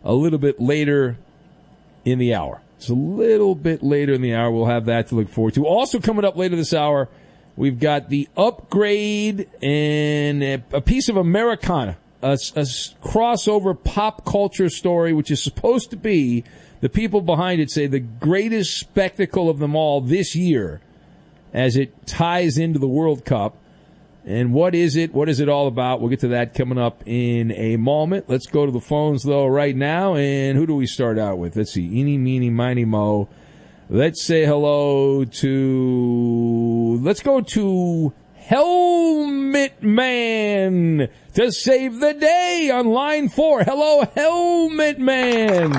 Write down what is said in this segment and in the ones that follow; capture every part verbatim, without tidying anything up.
a little bit later in the hour. It's a little bit later in the hour. We'll have that to look forward to. Also coming up later this hour, we've got the upgrade and a, a piece of Americana, a, a crossover pop culture story, which is supposed to be, the people behind it say, the greatest spectacle of them all this year as it ties into the World Cup. And what is it? What is it all about? We'll get to that coming up in a moment. Let's go to the phones, though, right now. And who do we start out with? Let's see. Eeny, meeny, miny, mo. Let's say hello to... Let's go to Helmet Man to save the day on line four. Hello, Helmet Man.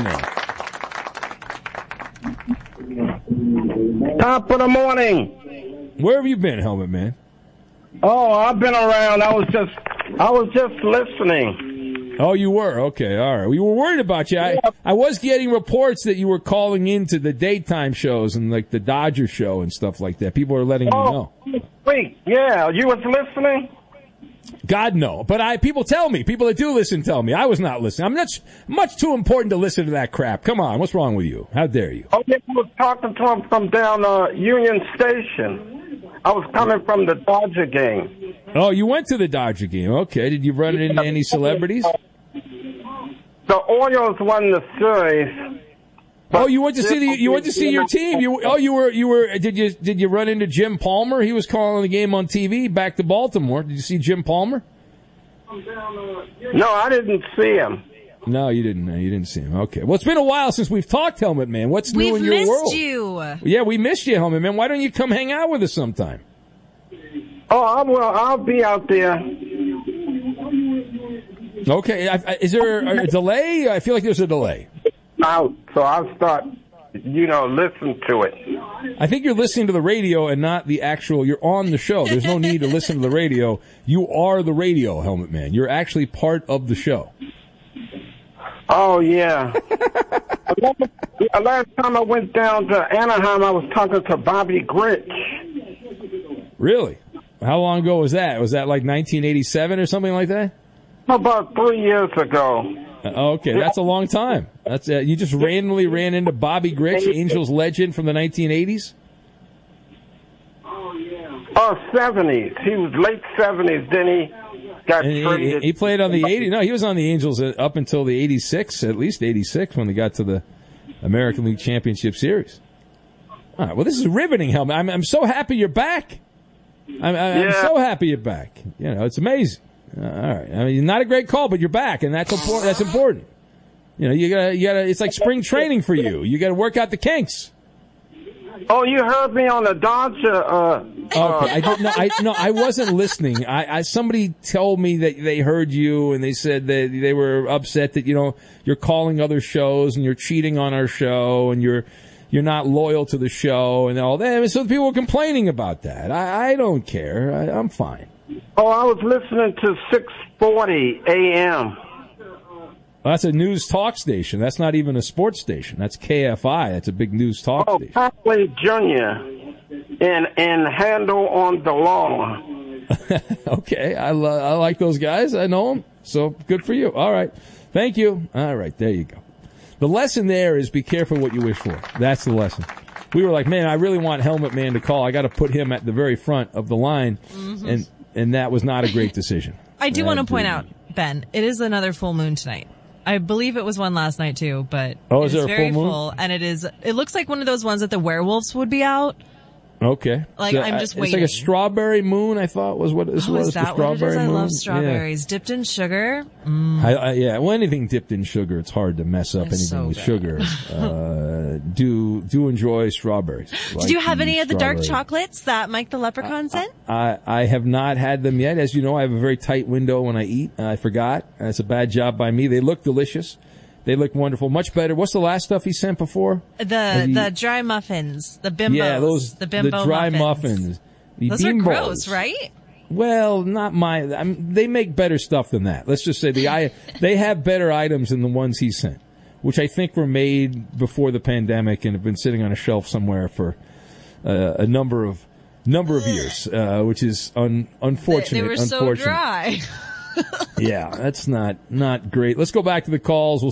Top of the morning. Where have you been, Helmet Man? Oh, I've been around. I was just, I was just listening. Oh, you were? Okay, all right. We were worried about you. I, I was getting reports that you were calling into the daytime shows and like the Dodger show and stuff like that. People are letting oh, me know. Wait, yeah, you was listening? God, no. But I, people tell me. People that do listen tell me. I was not listening. I'm not much too important to listen to that crap. Come on. What's wrong with you? How dare you? Oh, yeah, I was talking to him from down uh, Union Station. I was coming from the Dodger game. Oh, you went to the Dodger game. Okay. Did you run into any celebrities? The Orioles won the series. Oh, you went to see the, you went to see your team. You oh, you were you were did you did you run into Jim Palmer? He was calling the game on T V back to Baltimore. Did you see Jim Palmer? No, I didn't see him. No, you didn't. No, you didn't see him. Okay. Well, it's been a while since we've talked, Helmet Man. What's new we've in your world? We've missed you. Yeah, we missed you, Helmet Man. Why don't you come hang out with us sometime? Oh, I will. I'll be out there. Okay. I, I, is there a, a delay? I feel like there's a delay. Out, so I'll start, you know, listen to it. I think you're listening to the radio and not the actual, you're on the show. There's no need to listen to the radio. You are the radio, Helmet Man. You're actually part of the show. Oh, yeah. Last time I went down to Anaheim, I was talking to Bobby Grich. Really? How long ago was that? Was that like nineteen eighty-seven or something like that? About three years ago. Uh, okay, that's a long time. That's uh, you just randomly ran into Bobby Grich, Angels legend from the nineteen eighties? Oh, yeah. Oh, seventies. He was late seventies, then he got and traded. He, he played on the eighties. No, he was on the Angels up until the eighty-six, at least eighty-six, when they got to the American League Championship Series. All right, well, this is riveting, Helmet. I'm, I'm so happy you're back. I'm, I'm yeah. so happy you're back. You know, it's amazing. Uh, all right. I mean, not a great call, but you're back, and that's important. That's important. You know, you gotta, you gotta. It's like spring training for you. You got to work out the kinks. Oh, you heard me on the Dodger. Uh, okay, uh, I didn't. No, I no, I wasn't listening. I, I somebody told me that they heard you, and they said that they were upset that you know you're calling other shows and you're cheating on our show, and you're you're not loyal to the show, and all that. And so people were complaining about that. I, I don't care. I, I'm fine. Oh, I was listening to six forty a.m. Well, that's a news talk station. That's not even a sports station. That's K F I. That's a big news talk oh, station. Oh, Conley Junior and and Handle on the Law. Okay, I, lo- I like those guys. I know them. So good for you. All right. Thank you. All right, there you go. The lesson there is be careful what you wish for. That's the lesson. We were like, man, I really want Helmet Man to call. I got to put him at the very front of the line, mm-hmm. and and that was not a great decision. I do that want to point didn't. out, Ben, it is another full moon tonight. I believe it was one last night too, but oh, is it is there a very full moon? full, and it is. It looks like one of those ones that the werewolves would be out. Okay, like so, I'm just uh, waiting. It's like a strawberry moon. I thought was what this oh, was. Is that the what it is? I moon. love strawberries yeah. dipped in sugar. Mm. I, I, yeah, well, anything dipped in sugar, it's hard to mess up it's anything so with good. sugar. uh, do do enjoy strawberries. Did like you have any of the dark strawberry. chocolates that Mike the Leprechaun sent? I, I have not had them yet. As you know, I have a very tight window when I eat. I forgot. That's a bad job by me. They look delicious. They look wonderful. Much better. What's the last stuff he sent before? The you, the dry muffins, the bimbos. Yeah, those the bimbo the dry muffins. muffins. The those bimbos. are gross, right? Well, not my. I mean, they make better stuff than that. Let's just say the I, they have better items than the ones he sent, which I think were made before the pandemic and have been sitting on a shelf somewhere for uh, a number of number of years, uh, which is un, unfortunate. They, they were so dry. Yeah, that's not not great. Let's go back to the calls. We'll